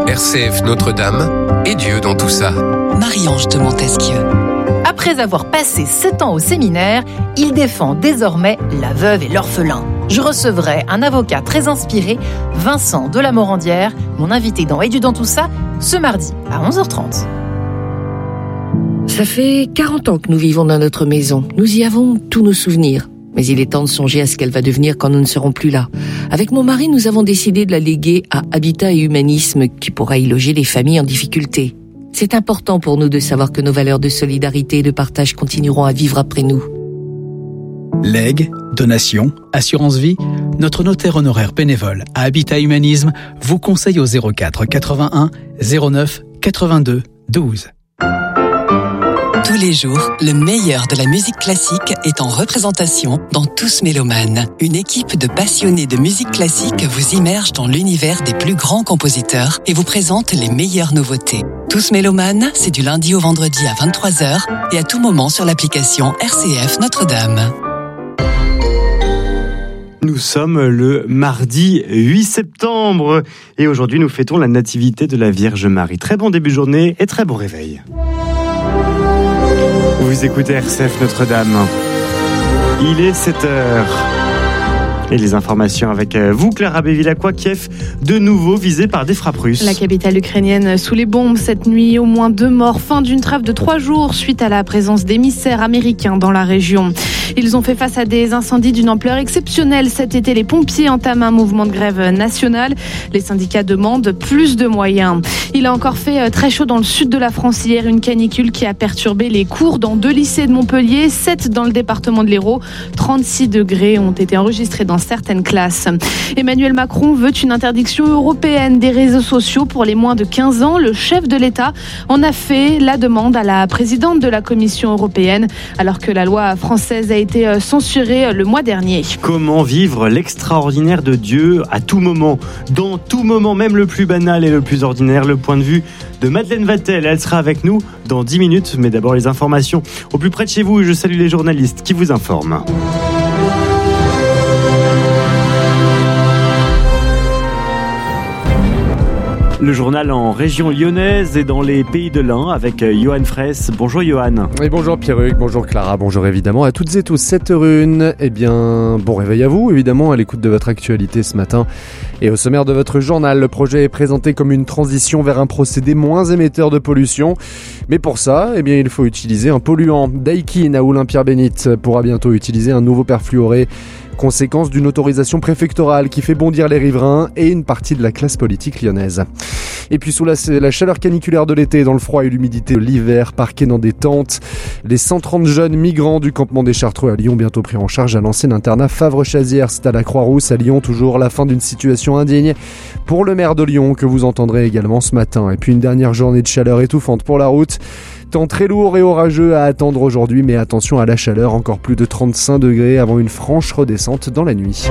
RCF Notre-Dame et Dieu dans tout ça. Marie-Ange de Montesquieu. Après avoir passé 7 ans au séminaire, il défend désormais la veuve et l'orphelin. Je recevrai un avocat très inspiré, Vincent de la Morandière, mon invité dans Et Dieu dans tout ça, ce mardi à 11h30. Ça fait 40 ans que nous vivons dans notre maison. Nous y avons tous nos souvenirs. Mais il est temps de songer à ce qu'elle va devenir quand nous ne serons plus là. Avec mon mari, nous avons décidé de la léguer à Habitat et Humanisme, qui pourra y loger les familles en difficulté. C'est important pour nous de savoir que nos valeurs de solidarité et de partage continueront à vivre après nous. Legs, donations, assurance vie, notre notaire honoraire bénévole à Habitat Humanisme vous conseille au 04 81 09 82 12. Tous les jours, le meilleur de la musique classique est en représentation dans Tous Mélomanes. Une équipe de passionnés de musique classique vous immerge dans l'univers des plus grands compositeurs et vous présente les meilleures nouveautés. Tous Mélomanes, c'est du lundi au vendredi à 23h et à tout moment sur l'application RCF Notre-Dame. Nous sommes le mardi 8 septembre et aujourd'hui nous fêtons la nativité de la Vierge Marie. Très bon début de journée et très bon réveil. Vous écoutez RCF Notre-Dame. Il est 7h. Et les informations avec vous, Clara Bévilacqua. Kiev, de nouveau visé par des frappes russes. La capitale ukrainienne sous les bombes cette nuit, au moins 2 morts. Fin d'une trêve de 3 jours suite à la présence d'émissaires américains dans la région. Ils ont fait face à des incendies d'une ampleur exceptionnelle. Cet été, les pompiers entament un mouvement de grève nationale. Les syndicats demandent plus de moyens. Il a encore fait très chaud dans le sud de la France hier. Une canicule qui a perturbé les cours dans 2 lycées de Montpellier, 7 dans le département de l'Hérault. 36 degrés ont été enregistrés dans certaines classes. Emmanuel Macron veut une interdiction européenne des réseaux sociaux pour les moins de 15 ans. Le chef de l'État en a fait la demande à la présidente de la Commission européenne, alors que la loi française a été censurée le mois dernier. Comment vivre l'extraordinaire de Dieu à tout moment, dans tout moment, même le plus banal et le plus ordinaire. Le point de vue de Madeleine Vatel, elle sera avec nous dans 10 minutes, mais d'abord les informations au plus près de chez vous. Je salue les journalistes qui vous informent. Le journal en région lyonnaise et dans les pays de l'Ain avec Johan Fraisse. Bonjour Johan. Et bonjour Pierruc, bonjour Clara, bonjour évidemment à toutes et tous. 7h01, eh bien bon réveil à vous évidemment à l'écoute de votre actualité ce matin. Et au sommaire de votre journal, le projet est présenté comme une transition vers un procédé moins émetteur de pollution. Mais pour ça, eh bien il faut utiliser un polluant. Daikin à Oulin-Pierre-Bénite pourra bientôt utiliser un nouveau perfluoré. Conséquence d'une autorisation préfectorale qui fait bondir les riverains et une partie de la classe politique lyonnaise. Et puis sous la chaleur caniculaire de l'été, dans le froid et l'humidité de l'hiver, parqués dans des tentes, les 130 jeunes migrants du campement des Chartreux à Lyon, bientôt pris en charge à l'ancien internat Favre-Chazières. C'est à la Croix-Rousse à Lyon, toujours la fin d'une situation indigne pour le maire de Lyon que vous entendrez également ce matin. Et puis une dernière journée de chaleur étouffante pour la route. Temps très lourd et orageux à attendre aujourd'hui, mais attention à la chaleur, encore plus de 35 degrés avant une franche redescente dans la nuit.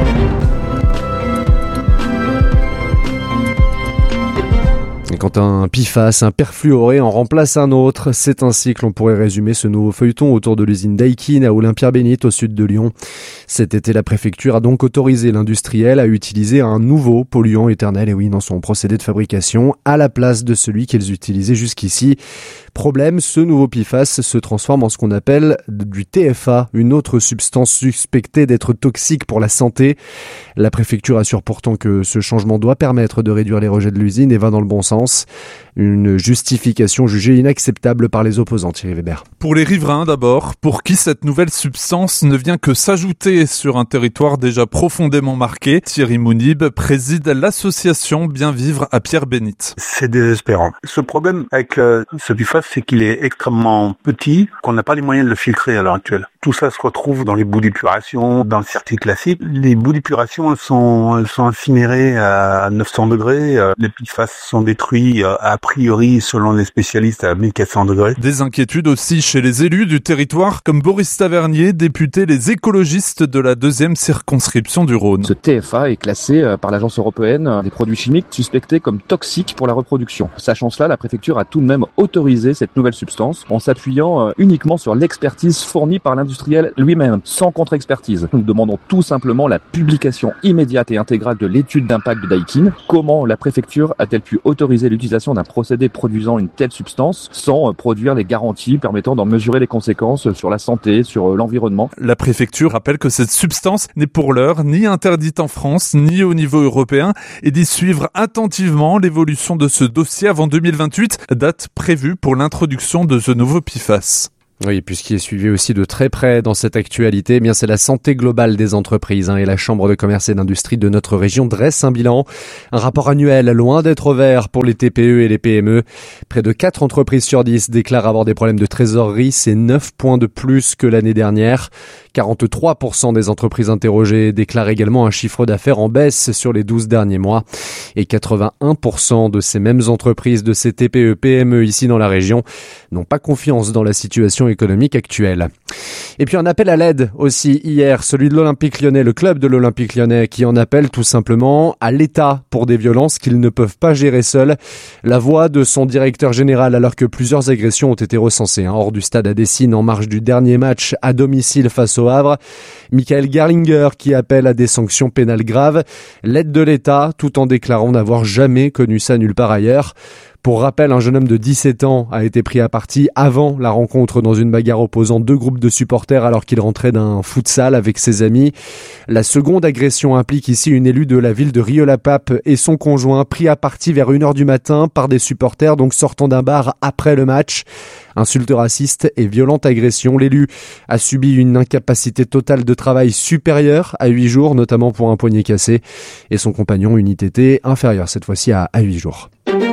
Et quand un PFAS, un perfluoré en remplace un autre, c'est ainsi que l'on pourrait résumer ce nouveau feuilleton autour de l'usine Daikin à Oulin-Pierre-Bénite au sud de Lyon. Cet été, la préfecture a donc autorisé l'industriel à utiliser un nouveau polluant éternel, et oui, dans son procédé de fabrication, à la place de celui qu'ils utilisaient jusqu'ici. Problème, ce nouveau PFAS se transforme en ce qu'on appelle du TFA, une autre substance suspectée d'être toxique pour la santé. La préfecture assure pourtant que ce changement doit permettre de réduire les rejets de l'usine et va dans le bon sens. Une justification jugée inacceptable par les opposants. Thierry Weber. Pour les riverains d'abord, pour qui cette nouvelle substance ne vient que s'ajouter sur un territoire déjà profondément marqué. Thierry Mounib préside l'association Bien Vivre à Pierre-Bénite. C'est désespérant. Ce problème avec ce PFAS, c'est qu'il est extrêmement petit, qu'on n'a pas les moyens de le filtrer à l'heure actuelle. Tout ça se retrouve dans les boues d'épuration, dans le circuit classique. Les boues d'épuration, elles sont incinérées à 900 degrés. Les PFAS sont détruits a priori, selon les spécialistes, à 1400 degrés. Des inquiétudes aussi chez les élus du territoire, comme Boris Tavernier, député les écologistes de la 2e circonscription du Rhône. Ce TFA est classé par l'Agence européenne des produits chimiques suspectés comme toxiques pour la reproduction. Sachant cela, la préfecture a tout de même autorisé cette nouvelle substance en s'appuyant uniquement sur l'expertise fournie par l'industriel lui-même, sans contre-expertise. Nous demandons tout simplement la publication immédiate et intégrale de l'étude d'impact de Daikin. Comment la préfecture a-t-elle pu autoriser l'utilisation d'un procédé produisant une telle substance sans produire les garanties permettant d'en mesurer les conséquences sur la santé, sur l'environnement. La préfecture rappelle que cette substance n'est pour l'heure ni interdite en France, ni au niveau européen, et d'y suivre attentivement l'évolution de ce dossier avant 2028, date prévue pour l'introduction de ce nouveau PFAS. Oui, puis ce qui est suivi aussi de très près dans cette actualité, eh bien c'est la santé globale des entreprises, et la Chambre de commerce et d'industrie de notre région dresse un bilan. Un rapport annuel loin d'être vert pour les TPE et les PME. Près de 4 entreprises sur 10 déclarent avoir des problèmes de trésorerie, c'est 9 points de plus que l'année dernière. 43% des entreprises interrogées déclarent également un chiffre d'affaires en baisse sur les 12 derniers mois. Et 81% de ces mêmes entreprises, de ces TPE, PME ici dans la région, n'ont pas confiance dans la situation économique actuelle. Et puis un appel à l'aide aussi hier, celui de l'Olympique Lyonnais, le club de l'Olympique Lyonnais, qui en appelle tout simplement à l'État pour des violences qu'ils ne peuvent pas gérer seuls. La voix de son directeur général, alors que plusieurs agressions ont été recensées hors du stade à Dessines en marge du dernier match à domicile face au Havre. Michael Gerlinger qui appelle à des sanctions pénales graves, l'aide de l'État, tout en déclarant n'avoir jamais connu ça nulle part ailleurs. Pour rappel, un jeune homme de 17 ans a été pris à partie avant la rencontre dans une bagarre opposant 2 groupes de supporters alors qu'il rentrait d'un futsal avec ses amis. La seconde agression implique ici une élue de la ville de Rieux-la-Pape et son conjoint pris à partie vers 1h du matin par des supporters donc sortant d'un bar après le match. Insultes racistes et violente agression. L'élu a subi une incapacité totale de travail supérieure à 8 jours, notamment pour un poignet cassé, et son compagnon une ITT inférieure cette fois-ci à 8 jours.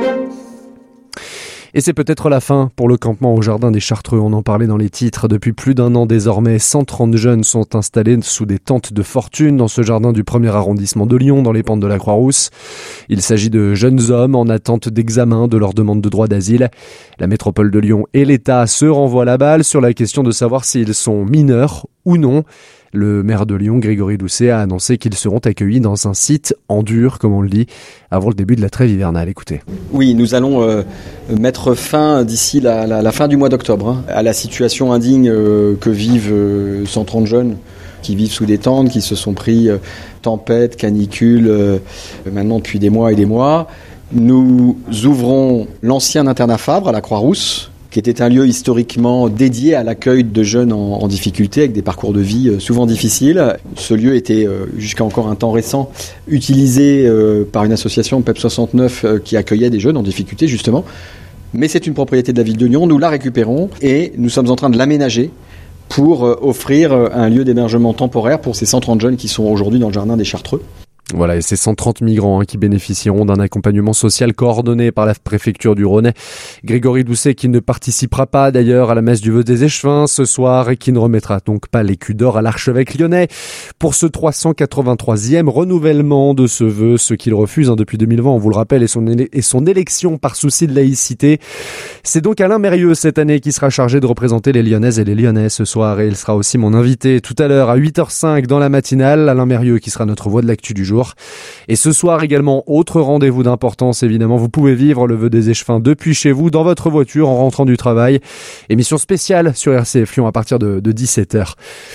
Et c'est peut-être la fin pour le campement au Jardin des Chartreux. On en parlait dans les titres. Depuis plus d'1 an désormais, 130 jeunes sont installés sous des tentes de fortune dans ce jardin du 1er arrondissement de Lyon, dans les pentes de la Croix-Rousse. Il s'agit de jeunes hommes en attente d'examen de leur demande de droit d'asile. La métropole de Lyon et l'État se renvoient la balle sur la question de savoir s'ils sont mineurs ou non. Le maire de Lyon, Grégory Doucet, a annoncé qu'ils seront accueillis dans un site en dur, comme on le dit, avant le début de la trêve hivernale. Écoutez. Oui, nous allons mettre fin d'ici la fin du mois d'octobre à la situation indigne que vivent 130 jeunes qui vivent sous des tentes, qui se sont pris tempête, canicule, maintenant depuis des mois et des mois. Nous ouvrons l'ancien internat Fabre à la Croix-Rousse, qui était un lieu historiquement dédié à l'accueil de jeunes en difficulté, avec des parcours de vie souvent difficiles. Ce lieu était, jusqu'à encore un temps récent, utilisé par une association PEP 69 qui accueillait des jeunes en difficulté, justement. Mais c'est une propriété de la ville de Lyon, nous la récupérons et nous sommes en train de l'aménager pour offrir un lieu d'hébergement temporaire pour ces 130 jeunes qui sont aujourd'hui dans le jardin des Chartreux. Voilà, et ces 130 migrants qui bénéficieront d'un accompagnement social coordonné par la préfecture du Rhône. Grégory Doucet qui ne participera pas d'ailleurs à la messe du vœu des échevins ce soir et qui ne remettra donc pas l'écu d'or à l'archevêque lyonnais pour ce 383e renouvellement de ce vœu, ce qu'il refuse depuis 2020, on vous le rappelle, et son élection par souci de laïcité. C'est donc Alain Mérieux cette année qui sera chargé de représenter les Lyonnaises et les Lyonnais ce soir, et il sera aussi mon invité tout à l'heure à 8h05 dans la matinale. Alain Mérieux qui sera notre voix de l'actu du jour. Et ce soir également, autre rendez-vous d'importance évidemment, vous pouvez vivre le vœu des échevins depuis chez vous, dans votre voiture, en rentrant du travail. Émission spéciale sur RCF Lyon à partir de 17h.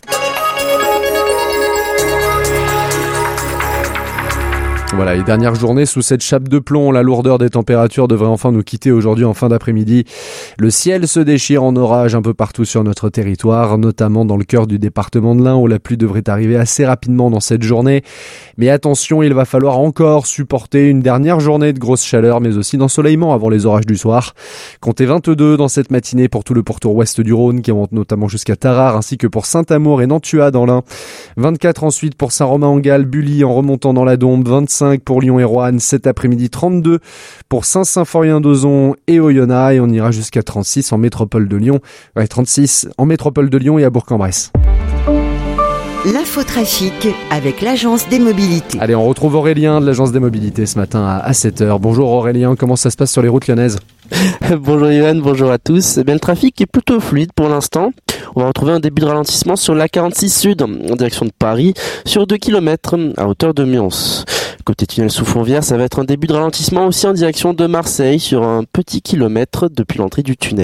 Voilà, les dernières journées sous cette chape de plomb, la lourdeur des températures devrait enfin nous quitter aujourd'hui en fin d'après-midi. Le ciel se déchire en orage un peu partout sur notre territoire, notamment dans le cœur du département de l'Ain où la pluie devrait arriver assez rapidement dans cette journée. Mais attention, il va falloir encore supporter une dernière journée de grosse chaleur, mais aussi d'ensoleillement avant les orages du soir. Comptez 22 dans cette matinée pour tout le pourtour ouest du Rhône qui monte notamment jusqu'à Tarare, ainsi que pour Saint-Amour et Nantua dans l'Ain. 24 ensuite pour Saint-Romain-en-Galles, Bully en remontant dans la Dombe, 25 pour Lyon et Roanne, cet après-midi 32 pour Saint-Symphorien-d'Ozon et Oyonnax, et on ira jusqu'à 36 en métropole de Lyon. 36 en métropole de Lyon et à Bourg-en-Bresse. L'infotrafic avec l'Agence des Mobilités. Allez, on retrouve Aurélien de l'Agence des Mobilités ce matin à 7h. Bonjour Aurélien, comment ça se passe sur les routes lyonnaises ? Bonjour Yvan, bonjour à tous. Eh bien, le trafic est plutôt fluide pour l'instant. On va retrouver un début de ralentissement sur l'A46 Sud en direction de Paris sur 2 km à hauteur de Mions. Côté tunnel sous Fourvière, ça va être un début de ralentissement aussi en direction de Marseille sur un petit kilomètre depuis l'entrée du tunnel.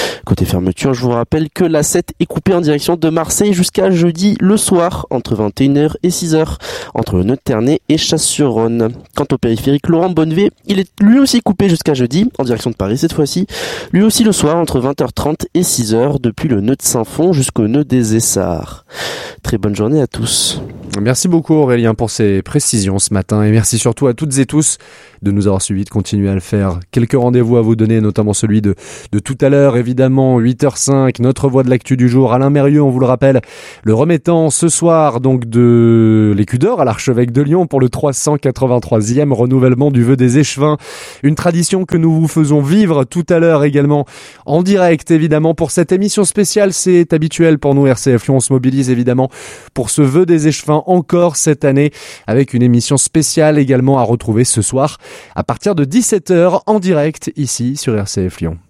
Côté fermeture, je vous rappelle que la 7 est coupée en direction de Marseille jusqu'à jeudi le soir, entre 21h et 6h, entre le nœud de Ternay et Chasse-sur-Rhône. Quant au périphérique Laurent Bonnevet, il est lui aussi coupé jusqu'à jeudi, en direction de Paris cette fois-ci, lui aussi le soir entre 20h30 et 6h, depuis le nœud de Saint-Fond jusqu'au nœud des Essarts. Très bonne journée à tous. Merci beaucoup Aurélien pour ces précisions ce matin et merci surtout à toutes et tous de nous avoir suivis, de continuer à le faire. Quelques rendez-vous à vous donner, notamment celui de tout à l'heure, évidemment, 8h05, notre voix de l'actu du jour. Alain Mérieux, on vous le rappelle, le remettant ce soir donc de l'Écu d'Or à l'Archevêque de Lyon pour le 383e renouvellement du vœu des échevins. Une tradition que nous vous faisons vivre tout à l'heure également en direct, évidemment, pour cette émission spéciale. C'est habituel pour nous, RCF Lyon. On se mobilise évidemment pour ce vœu des échevins encore cette année avec une émission spéciale également à retrouver ce soir à partir de 17h en direct ici sur RCF Lyon.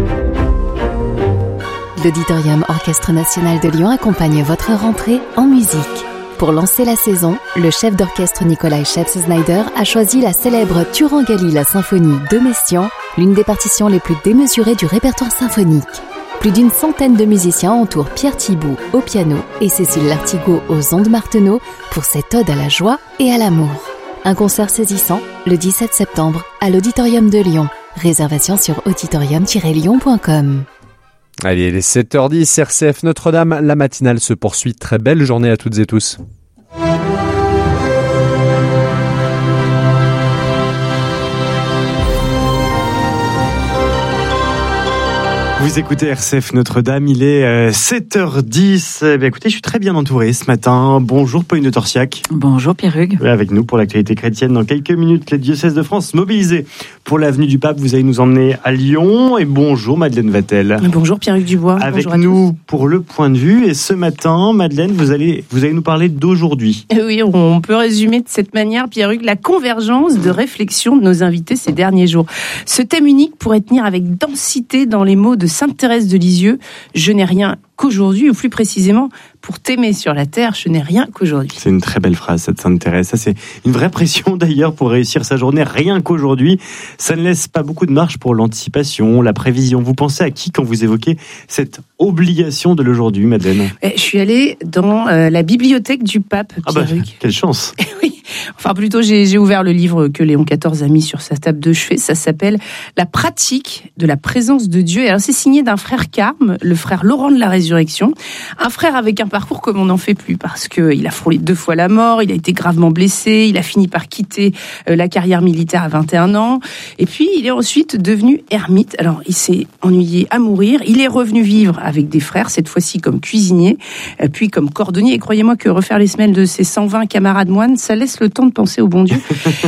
L'Auditorium Orchestre National de Lyon accompagne votre rentrée en musique. Pour lancer la saison, le chef d'orchestre Nikolai Scheps-Snyder a choisi la célèbre Turangali la symphonie de Messiaen, l'une des partitions les plus démesurées du répertoire symphonique. Plus d'une centaine de musiciens entourent Pierre Thibault au piano et Cécile Lartigot aux ondes Martenot pour cette ode à la joie et à l'amour. Un concert saisissant le 17 septembre à l'Auditorium de Lyon. Réservation sur auditorium-lyon.com. Allez, il est 7h10, RCF Notre-Dame, la matinale se poursuit. Très belle journée à toutes et tous. Vous écoutez RCF Notre-Dame, il est 7h10. Écoutez, je suis très bien entouré ce matin. Bonjour Pauline de Torsiac. Bonjour Pierre-Hugues. Avec nous pour l'actualité chrétienne dans quelques minutes. Les diocèses de France mobilisés pour l'avenue du Pape. Vous allez nous emmener à Lyon. Et bonjour Madeleine Vatel. Bonjour Pierre-Hugues Dubois. Avec bonjour nous pour le point de vue. Et ce matin, Madeleine, vous allez nous parler d'aujourd'hui. Oui, on peut résumer de cette manière, Pierre-Hugues, la convergence de réflexion de nos invités ces derniers jours. Ce thème unique pourrait tenir avec densité dans les mots de Sainte Thérèse de Lisieux, je n'ai rien qu'aujourd'hui, ou plus précisément, pour t'aimer sur la terre, je n'ai rien qu'aujourd'hui. C'est une très belle phrase, cette Sainte Thérèse. Ça, c'est une vraie pression d'ailleurs pour réussir sa journée, rien qu'aujourd'hui. Ça ne laisse pas beaucoup de marge pour l'anticipation, la prévision. Vous pensez à qui quand vous évoquez cette obligation de l'aujourd'hui, Madeleine ? Je suis allée dans la bibliothèque du pape, Pierre-Hugues. Quelle chance. Oui. Enfin, plutôt, j'ai ouvert le livre que Léon XIV a mis sur sa table de chevet. Ça s'appelle « La pratique de la présence de Dieu ». Et alors, c'est signé d'un frère carme, le frère Laurent de la Résurrection. Un frère avec un parcours comme on n'en fait plus, parce qu'il a frôlé 2 fois la mort, il a été gravement blessé, il a fini par quitter la carrière militaire à 21 ans. Et puis, il est ensuite devenu ermite. Alors, il s'est ennuyé à mourir. Il est revenu vivre avec des frères, cette fois-ci comme cuisinier, puis comme cordonnier. Et croyez-moi que refaire les semelles de ses 120 camarades moines, ça laisse le temps de penser au bon Dieu.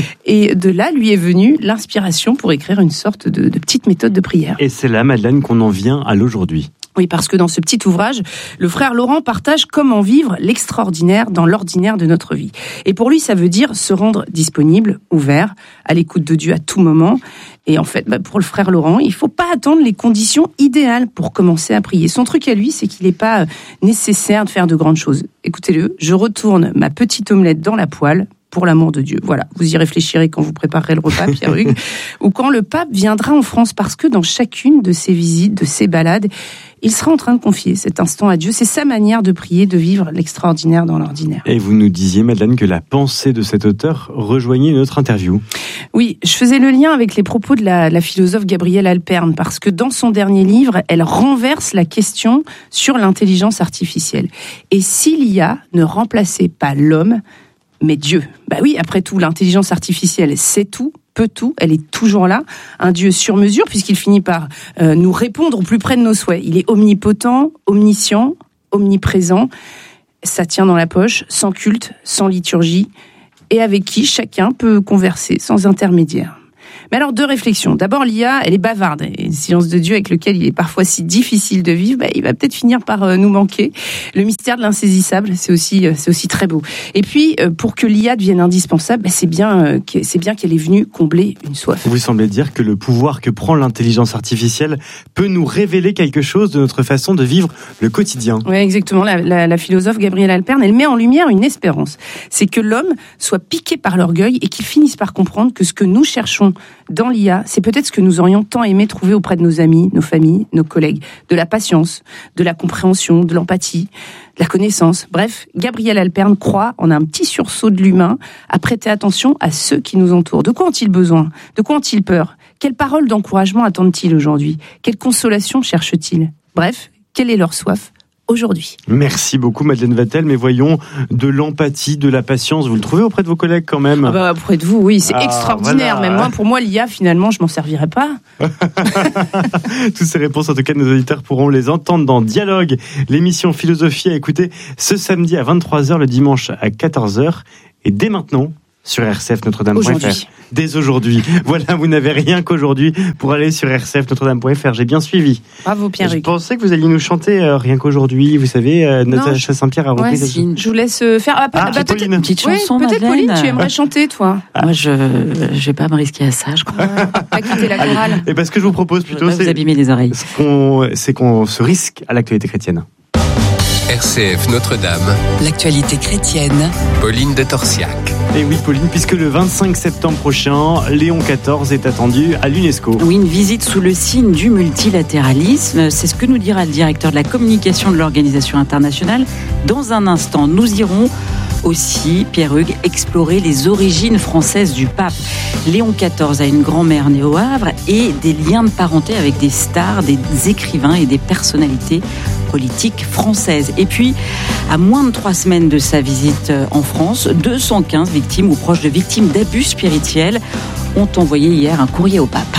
Et de là, lui est venue l'inspiration pour écrire une sorte de petite méthode de prière. Et c'est là, Madeleine, qu'on en vient à l'aujourd'hui. Oui, parce que dans ce petit ouvrage, le frère Laurent partage comment vivre l'extraordinaire dans l'ordinaire de notre vie. Et pour lui, ça veut dire se rendre disponible, ouvert, à l'écoute de Dieu à tout moment. Et en fait, pour le frère Laurent, il ne faut pas attendre les conditions idéales pour commencer à prier. Son truc à lui, c'est qu'il n'est pas nécessaire de faire de grandes choses. Écoutez-le, je retourne ma petite omelette dans la poêle, pour l'amour de Dieu. Voilà, vous y réfléchirez quand vous préparerez le repas, Pierre-Hugues, ou quand le pape viendra en France, parce que dans chacune de ses visites, de ses balades, il sera en train de confier cet instant à Dieu. C'est sa manière de prier, de vivre l'extraordinaire dans l'ordinaire. Et vous nous disiez, Madeleine, que la pensée de cet auteur rejoignait notre interview. Oui, je faisais le lien avec les propos de la philosophe Gabrielle Alperne, parce que dans son dernier livre, elle renverse la question sur l'intelligence artificielle. Et si l'IA ne remplaçait pas l'homme, mais Dieu, oui, après tout, l'intelligence artificielle sait tout, peut tout, elle est toujours là. Un Dieu sur mesure, puisqu'il finit par nous répondre au plus près de nos souhaits. Il est omnipotent, omniscient, omniprésent. Ça tient dans la poche, sans culte, sans liturgie, et avec qui chacun peut converser sans intermédiaire. Mais alors, 2 réflexions. D'abord, l'IA, elle est bavarde. Et le silence de Dieu avec lequel il est parfois si difficile de vivre, il va peut-être finir par nous manquer. Le mystère de l'insaisissable, c'est aussi très beau. Et puis, pour que l'IA devienne indispensable, c'est bien qu'elle est venue combler une soif. Vous semblez dire que le pouvoir que prend l'intelligence artificielle peut nous révéler quelque chose de notre façon de vivre le quotidien. Oui, exactement. La philosophe Gabrielle Alperne, elle met en lumière une espérance. C'est que l'homme soit piqué par l'orgueil et qu'il finisse par comprendre que ce que nous cherchons dans l'IA, c'est peut-être ce que nous aurions tant aimé trouver auprès de nos amis, nos familles, nos collègues. De la patience, de la compréhension, de l'empathie, de la connaissance. Bref, Gabriel Alpern croit en un petit sursaut de l'humain à prêter attention à ceux qui nous entourent. De quoi ont-ils besoin? De quoi ont-ils peur? Quelles paroles d'encouragement attendent-ils aujourd'hui? Quelle consolation cherchent-ils? Bref, quelle est leur soif aujourd'hui? Merci beaucoup Madeleine Vatel, mais voyons, de l'empathie, de la patience, vous le trouvez auprès de vos collègues quand même? Auprès de vous, oui, c'est extraordinaire. Voilà. Même moi, pour moi, l'IA, finalement, je m'en servirais pas. Toutes ces réponses, en tout cas, nos auditeurs pourront les entendre dans Dialogue, l'émission Philosophie à écouter ce samedi à 23h, le dimanche à 14h, et dès maintenant sur rcfnotredame.fr. Dès aujourd'hui. Voilà, vous n'avez rien qu'aujourd'hui pour aller sur rcfnotredame.fr. J'ai bien suivi. Bravo Pierre-Hugues. Je pensais que vous alliez nous chanter rien qu'aujourd'hui. Vous savez, Natacha Saint-Pierre a repris. Je vous laisse faire. Pauline. Une petite chanson, peut-être Madeleine. Pauline, tu aimerais chanter, toi? Moi, je vais pas me risquer à ça, je crois. Pas quitter la chorale. Et parce que je vous propose plutôt, c'est vous abîmer les oreilles. C'est qu'on se risque à l'actualité chrétienne. RCF Notre-Dame. L'actualité chrétienne. Pauline de Torsiac. Et oui, Pauline, puisque le 25 septembre prochain, Léon XIV est attendu à l'UNESCO. Oui, une visite sous le signe du multilatéralisme. C'est ce que nous dira le directeur de la communication de l'organisation internationale. Dans un instant, nous irons aussi, Pierre-Hugues, explorer les origines françaises du pape. Léon XIV a une grand-mère née au Havre et des liens de parenté avec des stars, des écrivains et des personnalités politiques françaises. Et puis, à moins de 3 semaines de sa visite en France, 215 victimes ou proches de victimes d'abus spirituels ont envoyé hier un courrier au pape.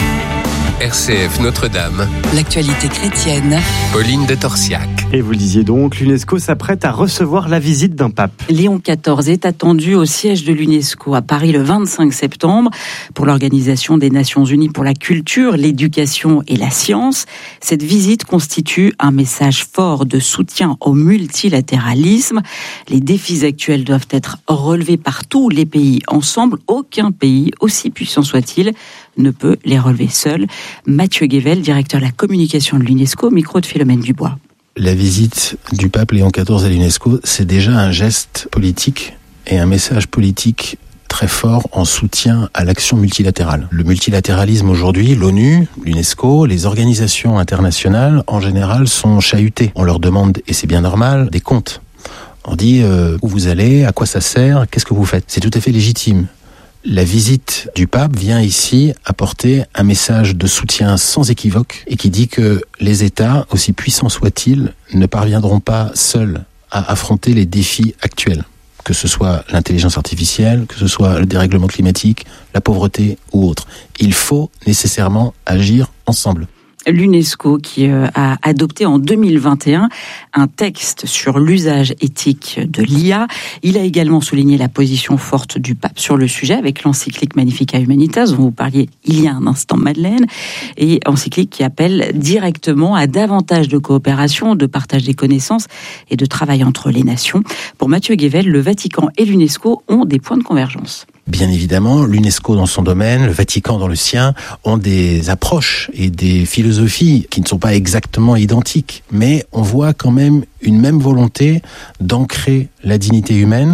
RCF Notre-Dame. L'actualité chrétienne. Pauline de Torsiac. Et vous le disiez donc, l'UNESCO s'apprête à recevoir la visite d'un pape. Léon XIV est attendu au siège de l'UNESCO à Paris le 25 septembre pour l'Organisation des Nations Unies pour la culture, l'éducation et la science. Cette visite constitue un message fort de soutien au multilatéralisme. Les défis actuels doivent être relevés par tous les pays ensemble. Aucun pays, aussi puissant soit-il, ne peut les relever seul. Mathieu Guével, directeur de la communication de l'UNESCO, au micro de Philomène Dubois. La visite du pape Léon XIV à l'UNESCO, c'est déjà un geste politique et un message politique très fort en soutien à l'action multilatérale. Le multilatéralisme aujourd'hui, l'ONU, l'UNESCO, les organisations internationales en général sont chahutées. On leur demande, et c'est bien normal, des comptes. On dit où vous allez, à quoi ça sert, qu'est-ce que vous faites. C'est tout à fait légitime. La visite du pape vient ici apporter un message de soutien sans équivoque et qui dit que les États, aussi puissants soient-ils, ne parviendront pas seuls à affronter les défis actuels, que ce soit l'intelligence artificielle, que ce soit le dérèglement climatique, la pauvreté ou autre. Il faut nécessairement agir ensemble. L'UNESCO qui a adopté en 2021 un texte sur l'usage éthique de l'IA. Il a également souligné la position forte du pape sur le sujet avec l'encyclique Magnificat Humanitas dont vous parliez il y a un instant, Madeleine, et encyclique qui appelle directement à davantage de coopération, de partage des connaissances et de travail entre les nations. Pour Mathieu Guével, le Vatican et l'UNESCO ont des points de convergence. Bien évidemment, l'UNESCO dans son domaine, le Vatican dans le sien, ont des approches et des philosophies qui ne sont pas exactement identiques. Mais on voit quand même une même volonté d'ancrer la dignité humaine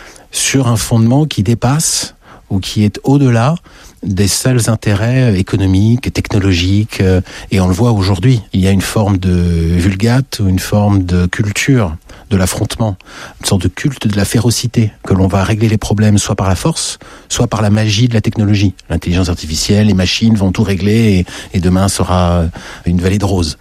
sur un fondement qui dépasse ou qui est au-delà des seuls intérêts économiques, technologiques. Et on le voit aujourd'hui, il y a une forme de vulgate ou une forme de culture de l'affrontement, une sorte de culte de la férocité, que l'on va régler les problèmes soit par la force, soit par la magie de la technologie. L'intelligence artificielle, les machines vont tout régler et demain sera une vallée de roses.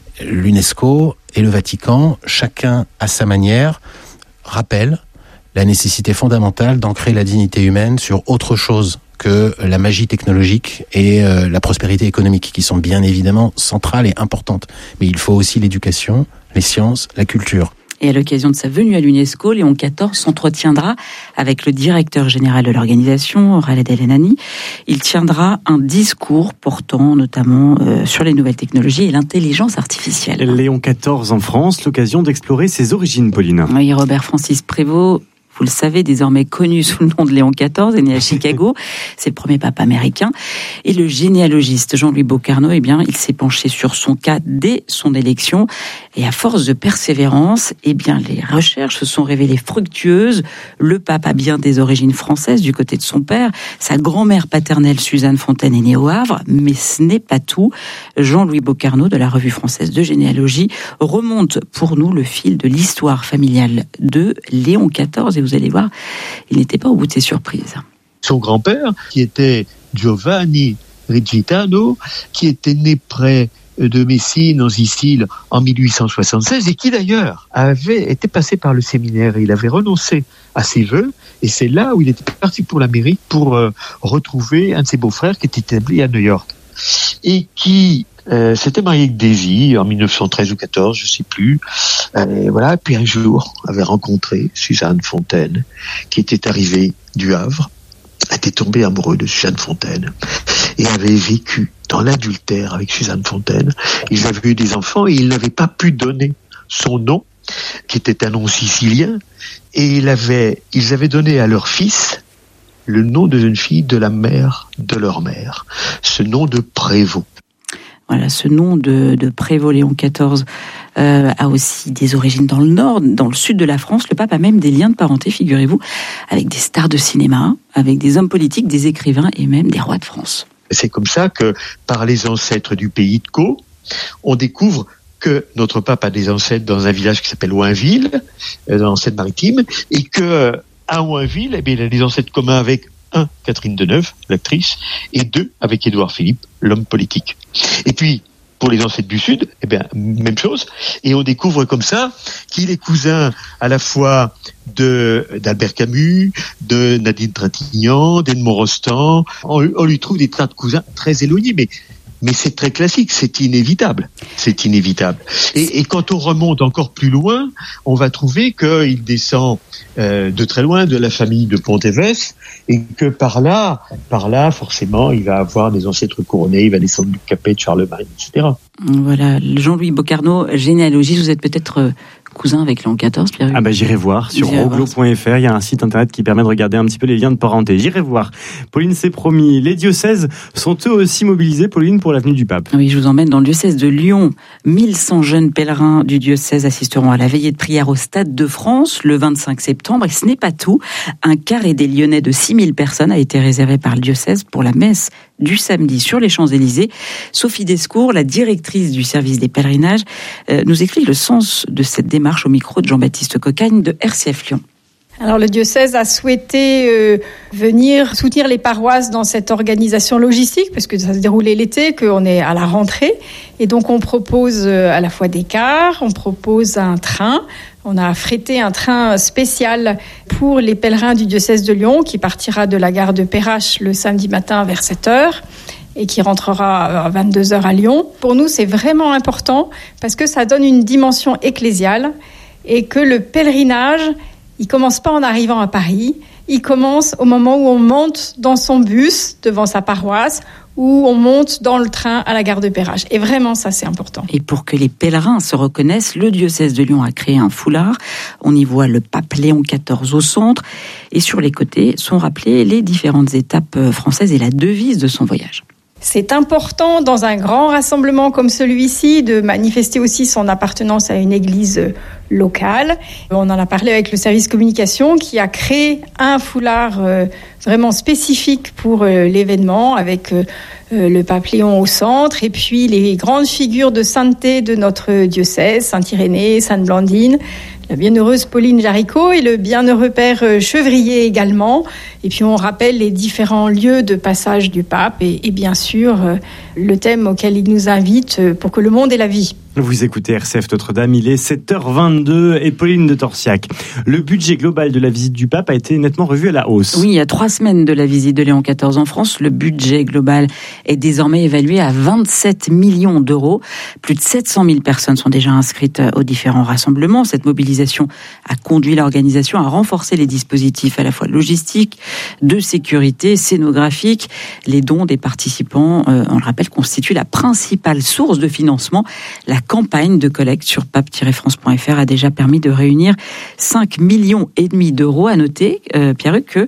L'UNESCO et le Vatican, chacun à sa manière, rappellent la nécessité fondamentale d'ancrer la dignité humaine sur autre chose que la magie technologique et la prospérité économique, qui sont bien évidemment centrales et importantes. Mais il faut aussi l'éducation, les sciences, la culture. Et à l'occasion de sa venue à l'UNESCO, Léon XIV s'entretiendra avec le directeur général de l'organisation, Khaled El-Enani. Il tiendra un discours portant notamment sur les nouvelles technologies et l'intelligence artificielle. Léon XIV en France, l'occasion d'explorer ses origines, Pauline. Oui, Robert Francis Prévost, vous le savez, désormais connu sous le nom de Léon XIV, est né à Chicago. C'est le premier pape américain. Et le généalogiste Jean-Louis Bocarno, eh bien, il s'est penché sur son cas dès son élection. Et à force de persévérance, eh bien, les recherches se sont révélées fructueuses. Le pape a bien des origines françaises du côté de son père. Sa grand-mère paternelle, Suzanne Fontaine, est née au Havre. Mais ce n'est pas tout. Jean-Louis Bocarno, de la Revue française de généalogie, remonte pour nous le fil de l'histoire familiale de Léon XIV. Et vous allez voir, il n'était pas au bout de ses surprises. Son grand-père, qui était Giovanni Rigitano, qui était né près de Messine, en Sicile, en 1876, et qui d'ailleurs avait été passé par le séminaire. Il avait renoncé à ses vœux, et c'est là où il était parti pour l'Amérique pour retrouver un de ses beaux-frères qui était établi à New York, et qui s'était marié avec Daisy en 1913 ou 14, je sais plus. Voilà. Puis un jour, avait rencontré Suzanne Fontaine, qui était arrivée du Havre, était tombé amoureux de Suzanne Fontaine et avait vécu dans l'adultère avec Suzanne Fontaine. Ils avaient eu des enfants et il n'avait pas pu donner son nom, qui était un nom sicilien, et ils avaient donné à leur fils le nom de jeune fille de la mère de leur mère, ce nom de Prévost. Voilà, ce nom de Prévost Léon XIV a aussi des origines dans le nord, dans le sud de la France. Le pape a même des liens de parenté, figurez-vous, avec des stars de cinéma, avec des hommes politiques, des écrivains et même des rois de France. C'est comme ça que, par les ancêtres du pays de Caux, on découvre que notre pape a des ancêtres dans un village qui s'appelle Oinville, dans Seine-Maritime, et que à Oinville, eh bien, il a des ancêtres communs avec Catherine Deneuve, l'actrice, et 2 avec Édouard Philippe, l'homme politique. Et puis, pour les ancêtres du Sud, eh bien, même chose. Et on découvre comme ça qu'il est cousin à la fois d'Albert Camus, de Nadine Trintignant, d'Edmond Rostand. On lui trouve des tas de cousins très éloignés, mais c'est très classique, c'est inévitable. C'est inévitable. Et quand on remonte encore plus loin, on va trouver qu'il descend de très loin de la famille de Pontévès, et que par là, forcément, il va avoir des ancêtres couronnés, il va descendre du Capet, de Charlemagne, etc. Voilà, Jean-Louis Bocarno, généalogiste, vous êtes peut-être cousin avec Léon XIV, Pierre. Ah bah j'irai voir sur roglo.fr, il y a un site internet qui permet de regarder un petit peu les liens de parenté. J'irai voir. Pauline, c'est promis. Les diocèses sont eux aussi mobilisés, Pauline, pour l'avenue du pape. Oui, je vous emmène dans le diocèse de Lyon. 1100 jeunes pèlerins du diocèse assisteront à la veillée de prière au Stade de France le 25 septembre. Et ce n'est pas tout. Un carré des Lyonnais de 6000 personnes a été réservé par le diocèse pour la messe du samedi sur les Champs-Élysées. Sophie Descours, la directrice du service des pèlerinages, nous explique le sens de cette démarche au micro de Jean-Baptiste Cocagne de RCF Lyon. Alors le diocèse a souhaité venir soutenir les paroisses dans cette organisation logistique, parce que ça se déroulait l'été, qu'on est à la rentrée. Et donc on propose à la fois des cars, on propose un train. On a affrété un train spécial pour les pèlerins du diocèse de Lyon qui partira de la gare de Perrache le samedi matin vers 7h. Et qui rentrera à 22h à Lyon. Pour nous, c'est vraiment important parce que ça donne une dimension ecclésiale et que le pèlerinage, il commence pas en arrivant à Paris, il commence au moment où on monte dans son bus devant sa paroisse ou on monte dans le train à la gare de Perrache. Et vraiment, ça, c'est important. Et pour que les pèlerins se reconnaissent, le diocèse de Lyon a créé un foulard. On y voit le pape Léon XIV au centre. Et sur les côtés sont rappelées les différentes étapes françaises et la devise de son voyage. C'est important dans un grand rassemblement comme celui-ci de manifester aussi son appartenance à une église locale. On en a parlé avec le service communication qui a créé un foulard vraiment spécifique pour l'événement avec le pape Léon au centre et puis les grandes figures de sainteté de notre diocèse, Saint-Irénée, Sainte-Blandine, la bienheureuse Pauline Jaricot et le bienheureux père Chevrier également. Et puis on rappelle les différents lieux de passage du pape et bien sûr le thème auquel il nous invite pour que le monde ait la vie. Vous écoutez RCF Notre-Dame, il est 7h22 et Pauline de Torsiac. Le budget global de la visite du pape a été nettement revu à la hausse. Oui, il y a 3 semaines de la visite de Léon XIV en France, le budget global est désormais évalué à 27 millions d'euros. Plus de 700 000 personnes sont déjà inscrites aux différents rassemblements. Cette mobilisation a conduit l'organisation à renforcer les dispositifs à la fois logistiques, de sécurité, scénographiques. Les dons des participants, on le rappelle, constituent la principale source de financement. La La campagne de collecte sur pape-france.fr a déjà permis de réunir 5,5 millions d'euros. À noter, Pierre-Hugues, que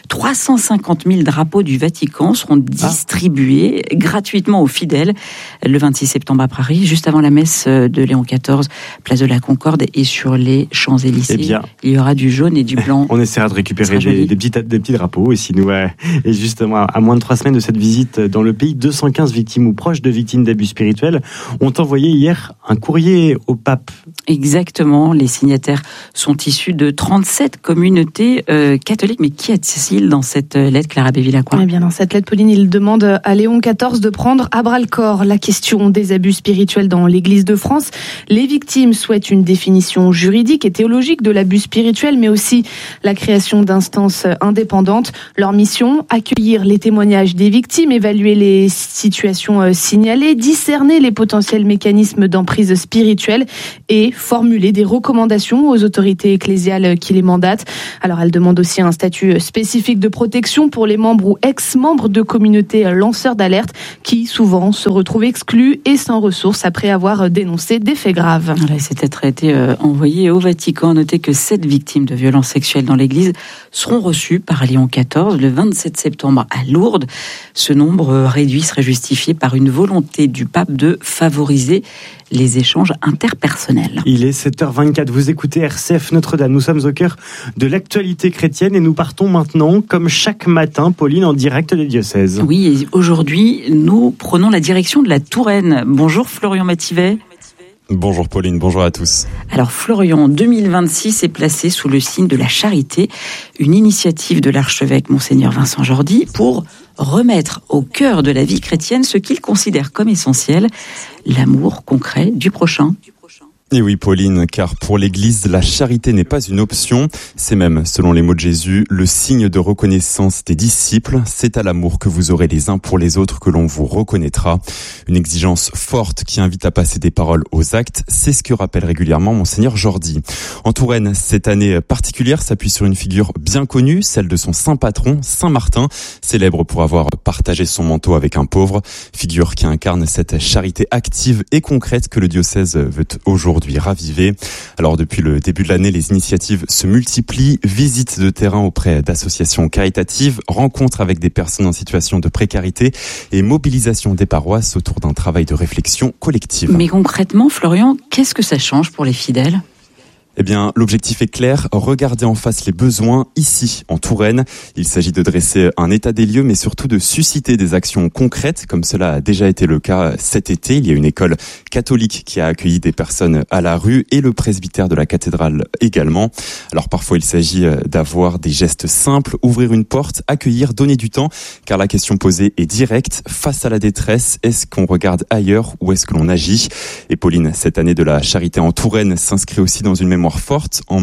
350 000 drapeaux du Vatican seront distribués gratuitement aux fidèles le 26 septembre à Paris, juste avant la messe de Léon XIV, place de la Concorde et sur les Champs-Élysées. Il y aura du jaune et du blanc. On essaiera de récupérer des petits drapeaux ici, nous. Et justement, à moins de 3 semaines de cette visite dans le pays, 215 victimes ou proches de victimes d'abus spirituels ont envoyé hier un courrier au pape. Exactement. Les signataires sont issus de 37 communautés catholiques. Mais qui est-il dans cette lettre, Clara Bévillacqua ? Eh bien, dans cette lettre, Pauline, il demande à Léon XIV de prendre à bras-le-corps la question des abus spirituels dans l'Église de France. Les victimes souhaitent une définition juridique et théologique de l'abus spirituel, mais aussi la création d'instances indépendantes. Leur mission, accueillir les témoignages des victimes, évaluer les situations signalées, discerner les potentiels mécanismes d'emprise spirituelle et formuler des recommandations aux autorités ecclésiales qui les mandatent. Alors, elle demande aussi un statut spécifique de protection pour les membres ou ex-membres de communautés lanceurs d'alerte qui souvent se retrouvent exclus et sans ressources après avoir dénoncé des faits graves. Cette lettre a été envoyée au Vatican. Notez que 7 victimes de violences sexuelles dans l'Église seront reçues par Léon XIV le 27 septembre à Lourdes. Ce nombre réduit serait justifié par une volonté du pape de favoriser les échanges interpersonnels. Il est 7h24, vous écoutez RCF Notre-Dame. Nous sommes au cœur de l'actualité chrétienne et nous partons maintenant, comme chaque matin, Pauline, en direct des diocèses. Oui, et aujourd'hui, nous prenons la direction de la Touraine. Bonjour Florian Mativet. Bonjour Pauline, bonjour à tous. Alors Florian, 2026 est placé sous le signe de la charité, une initiative de l'archevêque Monseigneur Vincent Jordi pour remettre au cœur de la vie chrétienne ce qu'il considère comme essentiel, l'amour concret du prochain. Et oui Pauline, car pour l'Église, la charité n'est pas une option, c'est même, selon les mots de Jésus, le signe de reconnaissance des disciples. C'est à l'amour que vous aurez les uns pour les autres que l'on vous reconnaîtra. Une exigence forte qui invite à passer des paroles aux actes, c'est ce que rappelle régulièrement Monseigneur Jordi. En Touraine, cette année particulière s'appuie sur une figure bien connue, celle de son saint patron, Saint Martin, célèbre pour avoir partagé son manteau avec un pauvre, figure qui incarne cette charité active et concrète que le diocèse veut aujourd'hui raviver. Alors depuis le début de l'année, les initiatives se multiplient, visites de terrain auprès d'associations caritatives, rencontres avec des personnes en situation de précarité et mobilisation des paroisses autour d'un travail de réflexion collective. Mais concrètement, Florian, qu'est-ce que ça change pour les fidèles ? Eh bien, l'objectif est clair, regarder en face les besoins ici, en Touraine. Il s'agit de dresser un état des lieux, mais surtout de susciter des actions concrètes, comme cela a déjà été le cas cet été. Il y a une école catholique qui a accueilli des personnes à la rue et le presbytère de la cathédrale également. Alors parfois, il s'agit d'avoir des gestes simples, ouvrir une porte, accueillir, donner du temps, car la question posée est directe. Face à la détresse, est-ce qu'on regarde ailleurs ou est-ce que l'on agit ? Et Pauline, cette année de la charité en Touraine s'inscrit aussi dans une mémoire forte. En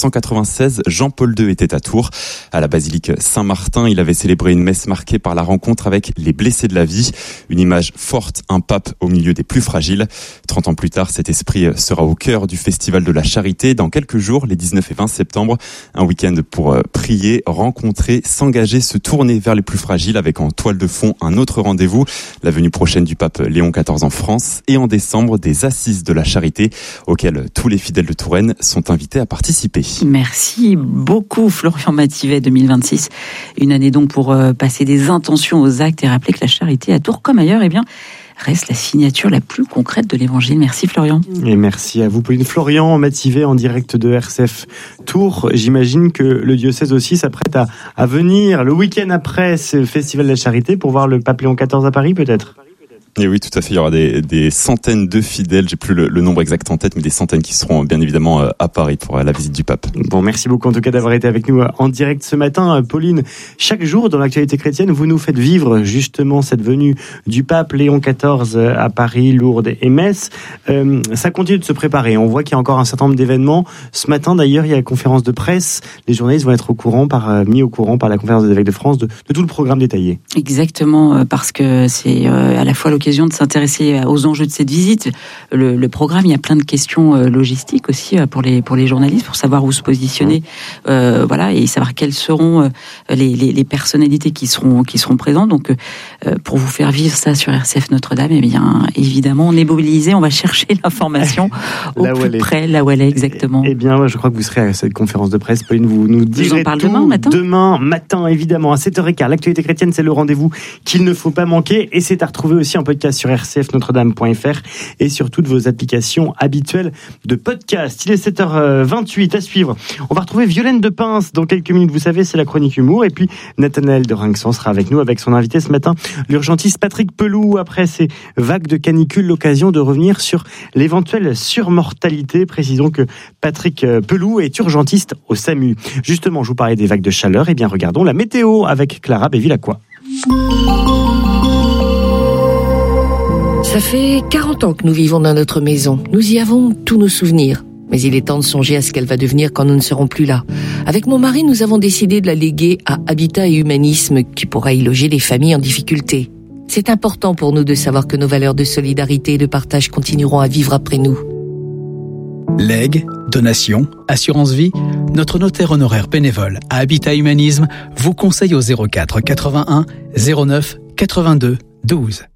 1996, Jean-Paul II était à Tours. À la basilique Saint-Martin, il avait célébré une messe marquée par la rencontre avec les blessés de la vie. Une image forte, un pape au milieu des plus fragiles. 30 ans plus tard, cet esprit sera au cœur du Festival de la Charité. Dans quelques jours, les 19 et 20 septembre, un week-end pour prier, rencontrer, s'engager, se tourner vers les plus fragiles avec en toile de fond un autre rendez-vous, la venue prochaine du pape Léon XIV en France et en décembre, des assises de la charité auxquelles tous les fidèles de Touraine sont invités à participer. Merci beaucoup Florian Mativet. 2026, une année donc pour passer des intentions aux actes et rappeler que la charité à Tours comme ailleurs, eh bien, reste la signature la plus concrète de l'évangile. Merci Florian. Et merci à vous Pauline. Florian Mativet en direct de RCF Tours. J'imagine que le diocèse aussi s'apprête à venir le week-end après ce festival de la charité pour voir le pape Léon XIV à Paris peut-être. Et oui, tout à fait. Il y aura des centaines de fidèles. J'ai plus le nombre exact en tête, mais des centaines qui seront bien évidemment à Paris pour la visite du pape. Bon, merci beaucoup en tout cas d'avoir été avec nous en direct ce matin. Pauline, chaque jour dans l'actualité chrétienne, vous nous faites vivre justement cette venue du pape Léon XIV à Paris, Lourdes et Metz. Ça continue de se préparer. On voit qu'il y a encore un certain nombre d'événements. Ce matin d'ailleurs, il y a la conférence de presse. Les journalistes vont être mis au courant par la conférence des évêques de France de tout le programme détaillé. Exactement, parce que c'est à la fois l'occasion l'occasion de s'intéresser aux enjeux de cette visite. Le programme, il y a plein de questions logistiques aussi pour les journalistes, pour savoir où se positionner, voilà, et savoir quelles seront les personnalités qui seront présentes. Donc, pour vous faire vivre ça sur RCF Notre-Dame, eh bien, évidemment, on est mobilisé, on va chercher l'information au plus près, là où elle est exactement. Eh bien, je crois que vous serez à cette conférence de presse, Pauline, vous nous direz tout demain matin, évidemment, à 7h15. L'actualité chrétienne, c'est le rendez-vous qu'il ne faut pas manquer, et c'est à retrouver aussi en podcast sur rcfnotredame.fr et sur toutes vos applications habituelles de podcast. Il est 7h28 à suivre. On va retrouver Violaine de Pince dans quelques minutes. Vous savez, c'est la chronique humour, et puis Nathanaël de Rinxan sera avec nous avec son invité ce matin, l'urgentiste Patrick Pelou. Après ces vagues de canicule, l'occasion de revenir sur l'éventuelle surmortalité. Précisons que Patrick Pelou est urgentiste au SAMU. Justement, je vous parlais des vagues de chaleur. Eh bien, regardons la météo avec Clara Bévilacqua. Ça fait 40 ans que nous vivons dans notre maison. Nous y avons tous nos souvenirs. Mais il est temps de songer à ce qu'elle va devenir quand nous ne serons plus là. Avec mon mari, nous avons décidé de la léguer à Habitat et Humanisme, qui pourra y loger les familles en difficulté. C'est important pour nous de savoir que nos valeurs de solidarité et de partage continueront à vivre après nous. Legs, donations, assurance vie, notre notaire honoraire bénévole à Habitat Humanisme vous conseille au 04 81 09 82 12.